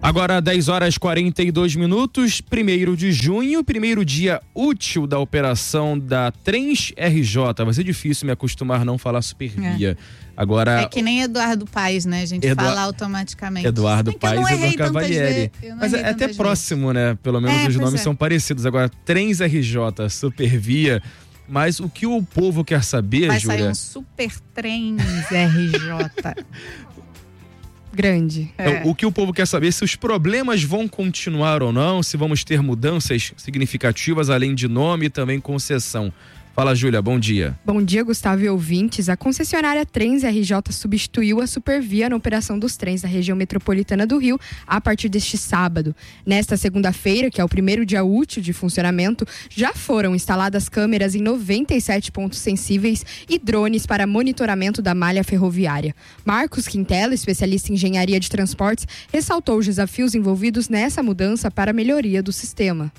Agora 10h42, 1º de junho, primeiro dia útil da operação da Trens RJ. Vai ser difícil me acostumar a não falar Supervia. Agora, é que nem Eduardo Paes, né? A gente fala automaticamente. Eduardo Paes e Eduardo Cavalieri. Mas é até próximo, né? Pelo menos os nomes são parecidos. Agora, Trens RJ, Supervia. Mas o que o povo quer saber, vai Júlia... sair um Super Trens RJ. Grande. O que o povo quer saber é se os problemas vão continuar ou não, se vamos ter mudanças significativas, além de nome e também concessão. Fala, Júlia, bom dia. Bom dia, Gustavo e ouvintes. A concessionária Trens RJ substituiu a Supervia na operação dos trens da região metropolitana do Rio a partir deste sábado. Nesta segunda-feira, que é o primeiro dia útil de funcionamento, já foram instaladas câmeras em 97 pontos sensíveis e drones para monitoramento da malha ferroviária. Marcos Quintela, especialista em engenharia de transportes, ressaltou os desafios envolvidos nessa mudança para a melhoria do sistema.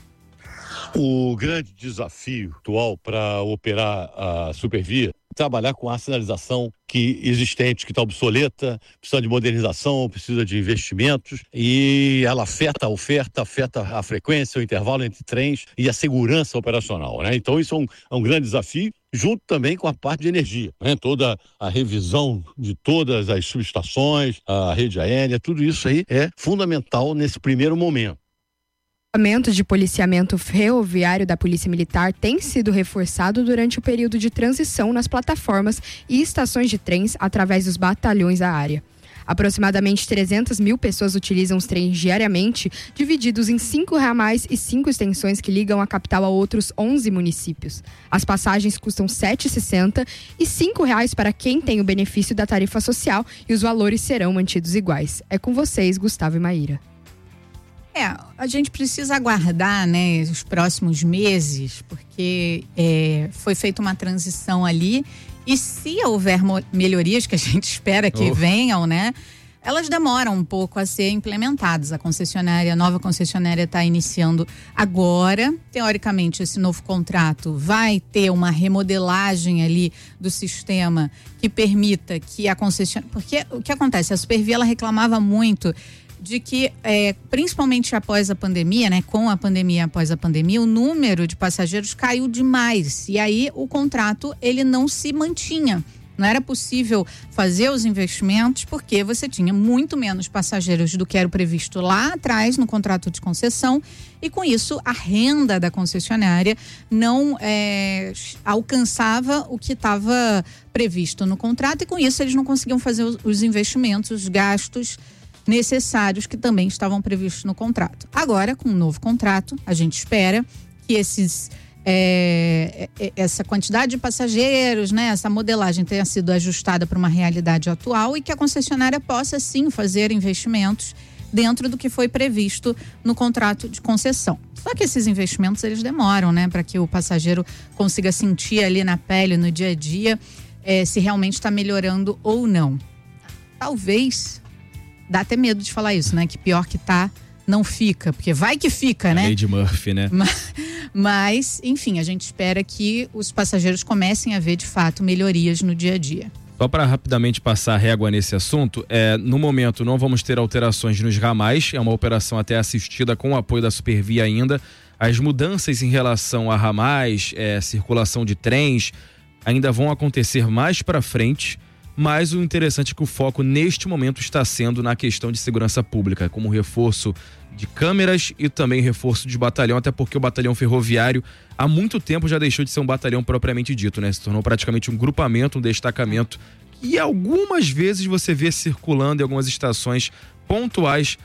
O grande desafio atual para operar a Supervia é trabalhar com a sinalização existente, que está obsoleta, precisa de modernização, precisa de investimentos, e ela afeta a oferta, afeta a frequência, o intervalo entre trens e a segurança operacional, né? Então isso é um grande desafio, junto também com a parte de energia, né? Toda a revisão de todas as subestações, a rede aérea, tudo isso aí é fundamental nesse primeiro momento. O equipamento de policiamento ferroviário da Polícia Militar tem sido reforçado durante o período de transição nas plataformas e estações de trens através dos batalhões da área. Aproximadamente 300 mil pessoas utilizam os trens diariamente, divididos em 5 ramais e 5 extensões que ligam a capital a outros 11 municípios. As passagens custam R$ 7,60 e R$ 5,00 para quem tem o benefício da tarifa social, e os valores serão mantidos iguais. É com vocês, Gustavo e Maíra. A gente precisa aguardar, né, os próximos meses, porque foi feita uma transição ali, e se houver melhorias, que a gente espera que venham, né, elas demoram um pouco a ser implementadas. A nova concessionária está iniciando agora. Teoricamente, esse novo contrato vai ter uma remodelagem ali do sistema que permita que a concessionária... Porque o que acontece? A Supervia, ela reclamava muito de que, principalmente após a pandemia, né, com a pandemia, após a pandemia, o número de passageiros caiu demais, e aí o contrato, ele não se mantinha. Não era possível fazer os investimentos porque você tinha muito menos passageiros do que era previsto lá atrás no contrato de concessão, e com isso a renda da concessionária não alcançava o que estava previsto no contrato, e com isso eles não conseguiam fazer os investimentos, os gastos necessários que também estavam previstos no contrato. Agora, com um novo contrato, a gente espera que essa quantidade de passageiros, né, essa modelagem tenha sido ajustada para uma realidade atual, e que a concessionária possa sim fazer investimentos dentro do que foi previsto no contrato de concessão. Só que esses investimentos, eles demoram, né, para que o passageiro consiga sentir ali na pele, no dia a dia, se realmente está melhorando ou não. Talvez... Dá até medo de falar isso, né? Que pior que tá, não fica. Porque vai que fica, né? Lei de Murphy, né? Mas, enfim, a gente espera que os passageiros comecem a ver, de fato, melhorias no dia a dia. Só para rapidamente passar a régua nesse assunto, no momento não vamos ter alterações nos ramais, é uma operação até assistida com o apoio da Supervia ainda. As mudanças em relação a ramais, circulação de trens, ainda vão acontecer mais para frente. Mas o interessante é que o foco neste momento está sendo na questão de segurança pública, como reforço de câmeras e também reforço de batalhão, até porque o batalhão ferroviário há muito tempo já deixou de ser um batalhão propriamente dito, né? Se tornou praticamente um grupamento, um destacamento, e algumas vezes você vê circulando em algumas estações pontuais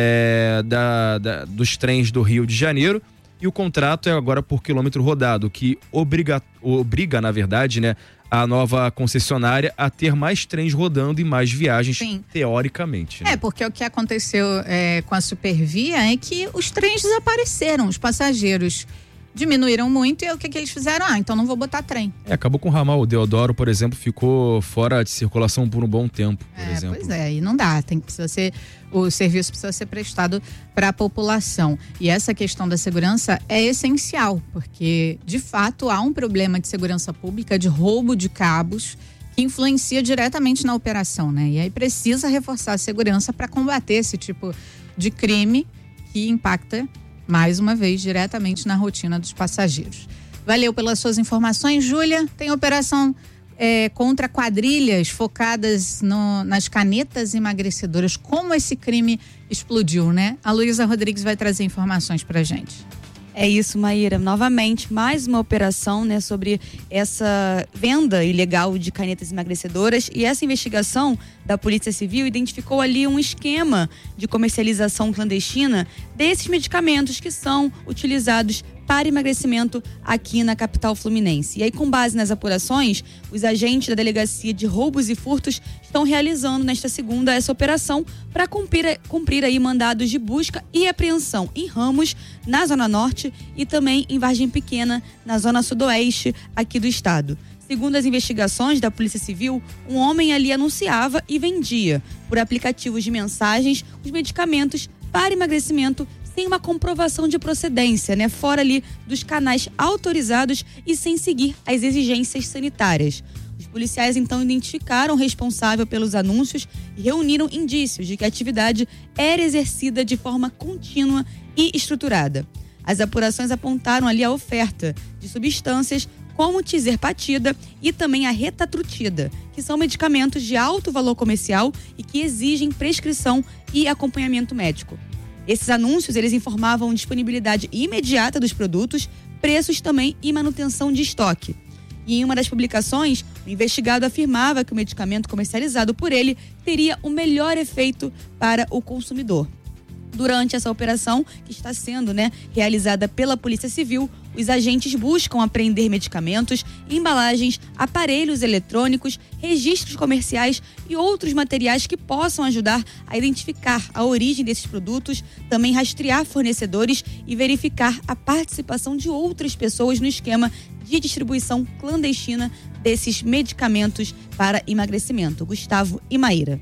dos trens do Rio de Janeiro. E o contrato é agora por quilômetro rodado, que obriga, na verdade, né, a nova concessionária a ter mais trens rodando e mais viagens, sim, teoricamente. Né? Porque o que aconteceu com a Supervia é que os trens desapareceram, os passageiros diminuíram muito, e o que eles fizeram? Então não vou botar trem. Acabou com o ramal. O Deodoro, por exemplo, ficou fora de circulação por um bom tempo, por exemplo. Pois é, e não dá. O serviço precisa ser prestado para a população. E essa questão da segurança é essencial, porque, de fato, há um problema de segurança pública, de roubo de cabos, que influencia diretamente na operação, né? E aí precisa reforçar a segurança para combater esse tipo de crime que impacta, mais uma vez, diretamente na rotina dos passageiros. Valeu pelas suas informações, Júlia. Tem operação contra quadrilhas focadas nas canetas emagrecedoras. Como esse crime explodiu, né? A Luísa Rodrigues vai trazer informações pra gente. É isso, Maíra. Novamente, mais uma operação, né, sobre essa venda ilegal de canetas emagrecedoras, e essa investigação da Polícia Civil identificou ali um esquema de comercialização clandestina desses medicamentos que são utilizados para emagrecimento aqui na capital fluminense. E aí, com base nas apurações, os agentes da Delegacia de Roubos e Furtos estão realizando nesta segunda essa operação para cumprir aí mandados de busca e apreensão em Ramos, na Zona Norte, e também em Vargem Pequena, na Zona Sudoeste aqui do estado. Segundo as investigações da Polícia Civil, um homem ali anunciava e vendia por aplicativos de mensagens os medicamentos para emagrecimento sem uma comprovação de procedência, né? Fora ali dos canais autorizados e sem seguir as exigências sanitárias. Os policiais então identificaram o responsável pelos anúncios e reuniram indícios de que a atividade era exercida de forma contínua e estruturada. As apurações apontaram ali a oferta de substâncias como tizerpatida e também a retatrutida, que são medicamentos de alto valor comercial e que exigem prescrição e acompanhamento médico. Esses anúncios, eles informavam disponibilidade imediata dos produtos, preços também e manutenção de estoque. E em uma das publicações, o investigado afirmava que o medicamento comercializado por ele teria o melhor efeito para o consumidor. Durante essa operação, que está sendo, realizada pela Polícia Civil, os agentes buscam apreender medicamentos, embalagens, aparelhos eletrônicos, registros comerciais e outros materiais que possam ajudar a identificar a origem desses produtos, também rastrear fornecedores e verificar a participação de outras pessoas no esquema de distribuição clandestina desses medicamentos para emagrecimento. Gustavo e Maíra.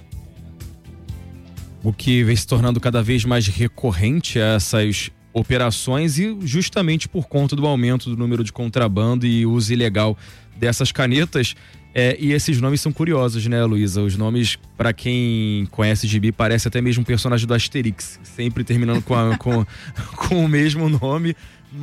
O que vem se tornando cada vez mais recorrente a essas operações, e justamente por conta do aumento do número de contrabando e uso ilegal dessas canetas. E esses nomes são curiosos, né, Luísa? Os nomes, para quem conhece Gibi, parece até mesmo um personagem do Asterix, sempre terminando com o mesmo nome.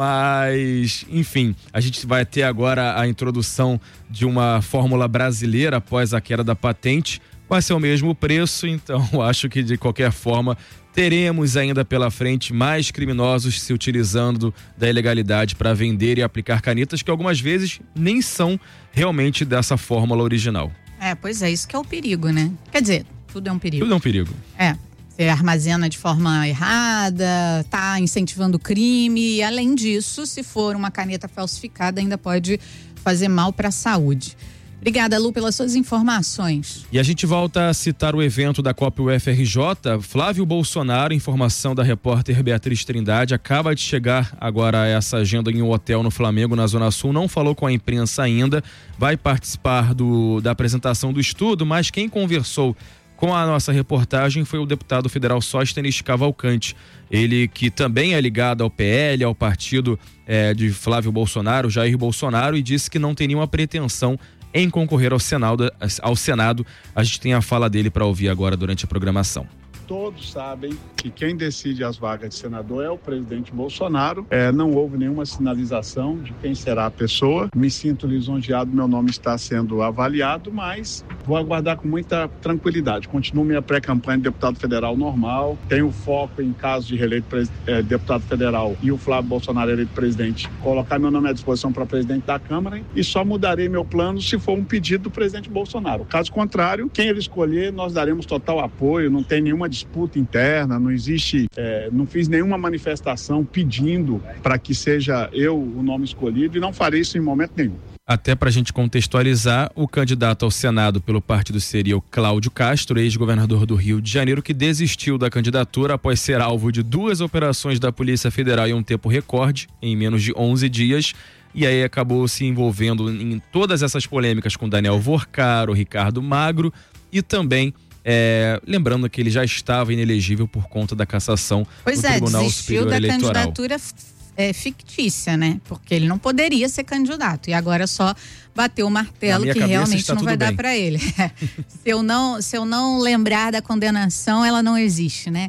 Mas, enfim, a gente vai ter agora a introdução de uma fórmula brasileira após a queda da patente. Vai ser o mesmo preço, então acho que de qualquer forma teremos ainda pela frente mais criminosos se utilizando da ilegalidade para vender e aplicar canetas que algumas vezes nem são realmente dessa fórmula original. Pois é, isso que é o perigo, né? Quer dizer, tudo é um perigo. Tudo é um perigo. Você armazena de forma errada, tá incentivando o crime, e além disso, se for uma caneta falsificada, ainda pode fazer mal para a saúde. Obrigada, Lu, pelas suas informações. E a gente volta a citar o evento da Copa UFRJ. Flávio Bolsonaro, informação da repórter Beatriz Trindade, acaba de chegar agora a essa agenda em um hotel no Flamengo, na Zona Sul. Não falou com a imprensa ainda, vai participar da apresentação do estudo, mas quem conversou com a nossa reportagem foi o deputado federal Sóstenes Cavalcante. Ele que também é ligado ao PL, ao partido de Flávio Bolsonaro, Jair Bolsonaro, e disse que não tem nenhuma pretensão em concorrer ao Senado. A gente tem a fala dele para ouvir agora durante a programação. Todos sabem que quem decide as vagas de senador é o presidente Bolsonaro. Não houve nenhuma sinalização de quem será a pessoa. Me sinto lisonjeado, meu nome está sendo avaliado, mas vou aguardar com muita tranquilidade. Continuo minha pré-campanha de deputado federal normal. Tenho foco em caso de reeleito deputado federal e o Flávio Bolsonaro eleito presidente, colocar meu nome à disposição para presidente da Câmara, e só mudarei meu plano se for um pedido do presidente Bolsonaro. Caso contrário, quem ele escolher, nós daremos total apoio. Não tem nenhuma disputa interna, não existe, não fiz nenhuma manifestação pedindo para que seja eu o nome escolhido, e não farei isso em momento nenhum. Até para a gente contextualizar, o candidato ao Senado pelo partido seria o Cláudio Castro, ex-governador do Rio de Janeiro, que desistiu da candidatura após ser alvo de 2 operações da Polícia Federal em um tempo recorde, em menos de 11 dias, e aí acabou se envolvendo em todas essas polêmicas com Daniel Vorcaro, Ricardo Magro, e também lembrando que ele já estava inelegível por conta da cassação do Tribunal Superior Eleitoral. Desistiu da candidatura fictícia, né? Porque ele não poderia ser candidato, e agora só bateu o martelo que realmente não vai dar para ele. Se eu não lembrar da condenação, ela não existe, né?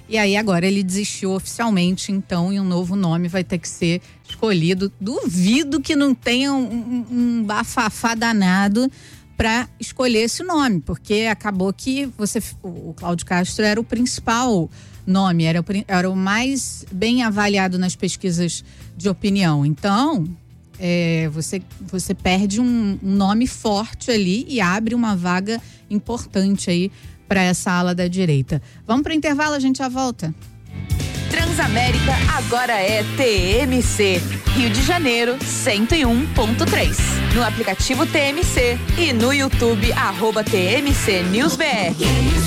E aí agora ele desistiu oficialmente, então, e um novo nome vai ter que ser escolhido. Duvido que não tenha um bafafá danado para escolher esse nome, porque acabou que o Cláudio Castro era o principal nome, era o mais bem avaliado nas pesquisas de opinião. Então, você perde um nome forte ali e abre uma vaga importante aí para essa ala da direita. Vamos para o intervalo, a gente já volta. Transamérica agora é TMC, Rio de Janeiro 101.3. No aplicativo TMC e no YouTube @TMC News BR.